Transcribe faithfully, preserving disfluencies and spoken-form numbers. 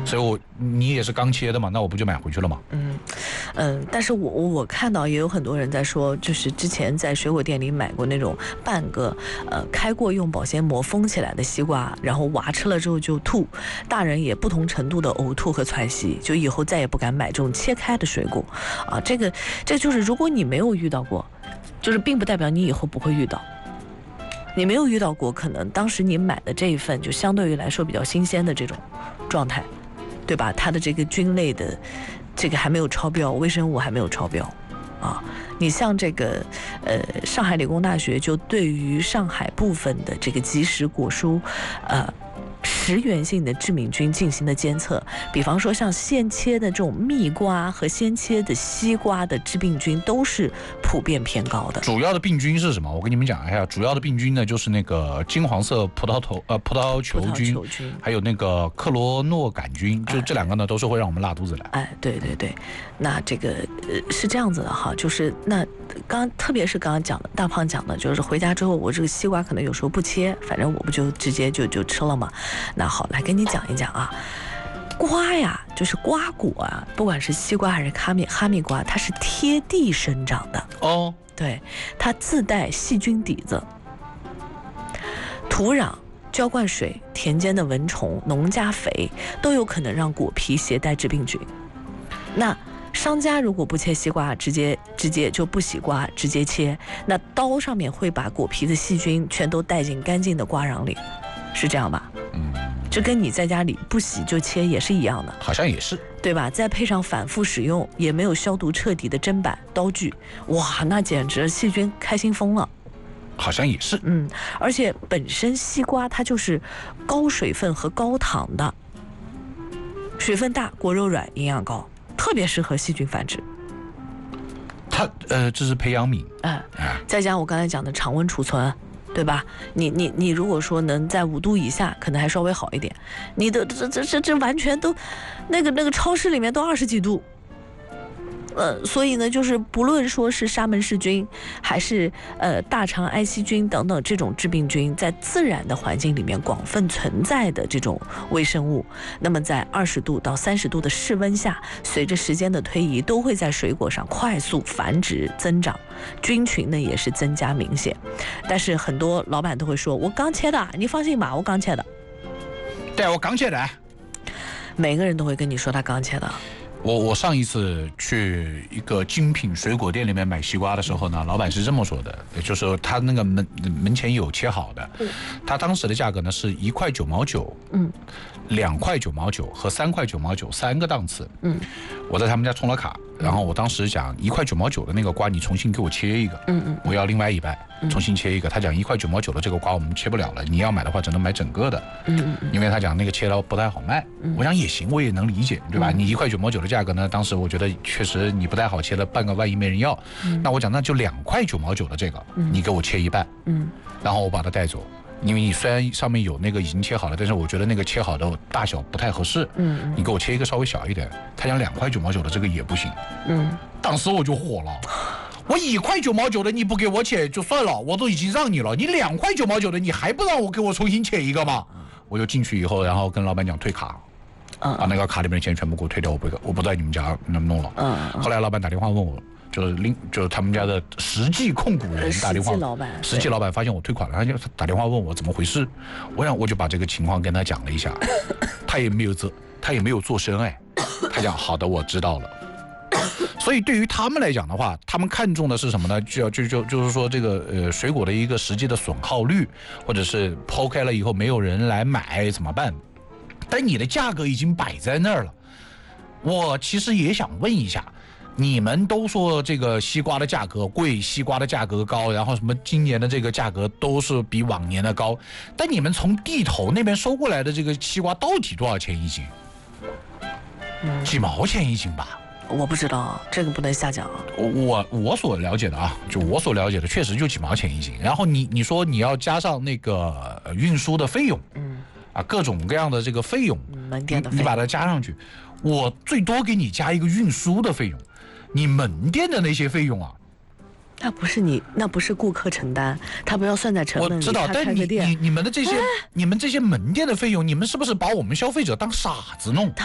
所以我你也是刚切的嘛，那我不就买回去了吗？ 嗯嗯，但是我我看到也有很多人在说，就是之前在水果店里买过那种半个呃开过用保鲜膜封起来的西瓜，然后娃吃了之后就吐，大人也不同程度的呕吐和喘息，就以后再也不敢买这种切开的水果啊。这个这就是如果你没有遇到过，就是并不代表你以后不会遇到。你没有遇到过，可能当时你买的这一份就相对于来说比较新鲜的这种状态，对吧？它的这个菌类的这个还没有超标，微生物还没有超标啊。你像这个呃，上海理工大学就对于上海部分的这个即食果蔬，呃。食源性的致敏菌进行的监测，比方说像现切的这种蜜瓜和先切的西瓜的致病菌都是普遍偏高的。 主要的病菌是什么？我跟你们讲一下，主要的病菌呢就是那个金黄色葡萄头呃葡萄球菌， 葡萄球菌还有那个克罗诺杆菌，就这两个呢都是会让我们拉肚子的。 哎，对对对，那这个呃是这样子的哈，就是那刚特别是刚刚讲的大胖讲的，就是回家之后我这个西瓜可能有时候不切，反正我不就直接就就吃了嘛。那好，来跟你讲一讲啊，瓜呀，就是瓜果啊，不管是西瓜还是哈密哈密瓜，它是贴地生长的哦， 对，它自带细菌底子，土壤、浇灌水、田间的蚊虫、农家肥都有可能让果皮携带致病菌。那商家如果不切西瓜，直接直接就不洗瓜，直接切，那刀上面会把果皮的细菌全都带进干净的瓜瓤里，是这样吧？ 嗯， 这跟你在家里不洗就切也是一样的， 好像也是， 对吧？再配上反复使用也没有消毒彻底的砧板、刀具，哇，那简直细菌开心疯了。 好像也是， 嗯，而且本身西瓜它就是高水分和高糖的，水分大，果肉软，营养高，特别适合细菌繁殖。 它呃，这是培养皿， 嗯，再加上我刚才讲的常温储存。对吧？你你你如果说能在五度以下，可能还稍微好一点。你的这这这这完全都，那个那个超市里面都二十几度。呃，所以呢，就是不论说是沙门氏菌，还是呃大肠埃希菌等等这种致病菌，在自然的环境里面广泛存在的这种微生物，那么在二十度到三十度的室温下，随着时间的推移，都会在水果上快速繁殖增长，菌群呢也是增加明显。但是很多老板都会说：“我刚切的，你放心吧，我刚切的。” 对，我刚切的。 每个人都会跟你说他刚切的。 我我上一次去一个精品水果店里面买西瓜的时候呢，老板是这么说的，就是他那个门门前有切好的，他当时的价格呢是一块九毛九，嗯，两块九毛九和三块九毛九三个档次，嗯，我在他们家充了卡，然后我当时讲一块九毛九的那个瓜你重新给我切一个，嗯嗯，我要另外一半重新切一个，他讲一块九毛九的这个瓜我们切不了了，你要买的话只能买整个的，嗯嗯，因为他讲那个切了不太好卖，我想也行，我也能理解，对吧？你一块九毛九的价格呢，当时我觉得确实你不太好切了，半个万一没人要，嗯、那我讲那就两块九毛九的这个，嗯、你给我切一半，嗯，然后我把它带走，因为你虽然上面有那个已经切好了，但是我觉得那个切好的大小不太合适，嗯，你给我切一个稍微小一点。他讲两块九毛九的这个也不行，嗯，当时我就火了。我一块九毛九的你不给我切就算了，我都已经让你了，你两块九毛九的你还不让我给我重新切一个吗？我就进去以后，然后跟老板讲退卡。把那个卡里面的钱全部给我退掉，我不我不在你们家那么弄了。嗯，后来老板打电话问我，就是另就是他们家的实际控股人打电话， 实际老板， 实际老板发现我退款了，他就打电话问我怎么回事。我想我就把这个情况跟他讲了一下，他也没有做，他也没有做声，哎，他讲好的，我知道了。所以对于他们来讲的话，他们看重的是什么呢？就就就就是说这个呃水果的一个实际的损耗率，或者是抛开了以后没有人来买怎么办？但你的价格已经摆在那儿了，我其实也想问一下，你们都说这个西瓜的价格贵，西瓜的价格高，然后什么今年的这个价格都是比往年的高，但你们从地头那边收过来的这个西瓜到底多少钱一斤？嗯、几毛钱一斤吧？ 我不知道，这个不能瞎讲。 我我所了解的啊，就我所了解的，确实就几毛钱一斤。然后你你说你要加上那个运输的费用，嗯。啊，各种各样的这个费用， 门店的费用， 你把它加上去，我最多给你加一个运输的费用，你门店的那些费用啊， 那不是你，那不是顾客承担，他不要算在成本里。 我知道，但你你你们的这些，你们这些门店的费用，你们是不是把我们消费者当傻子弄？ 他